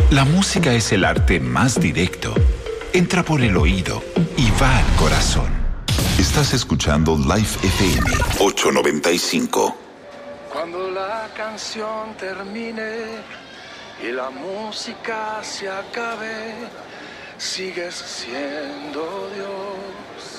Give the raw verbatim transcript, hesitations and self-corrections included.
La música es el arte más directo. Entra por el oído y va al corazón. Estás escuchando Life F M ochocientos noventa y cinco. Cuando la canción termine y la música se acabe, sigues siendo Dios.